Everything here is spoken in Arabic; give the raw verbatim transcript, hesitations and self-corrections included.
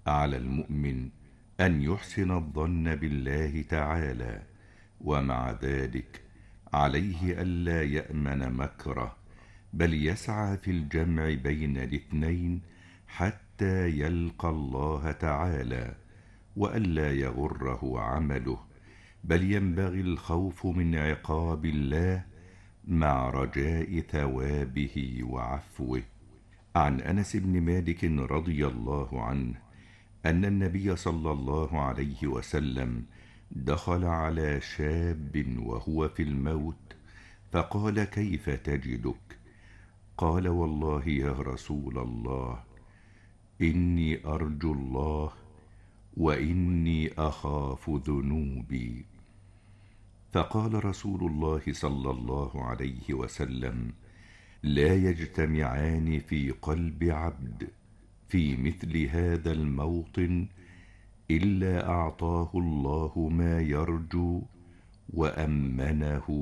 على المؤمن أن يحسن الظن بالله تعالى، ومع ذلك عليه ألا يأمن مكره، بل يسعى في الجمع بين الاثنين حتى يلقى الله تعالى، وألا يغره عمله، بل ينبغي الخوف من عقاب الله مع رجاء ثوابه وعفوه. عن أنس بن مالك رضي الله عنه أن النبي صلى الله عليه وسلم دخل على شاب وهو في الموت، فقال: كيف تجدك؟ قال: والله يا رسول الله، إني أرجو الله وإني أخاف ذنوبي. فقال رسول الله صلى الله عليه وسلم: لا يجتمعان في قلب عبد في مثل هذا الموطن إلا أعطاه الله ما يرجو وأمنه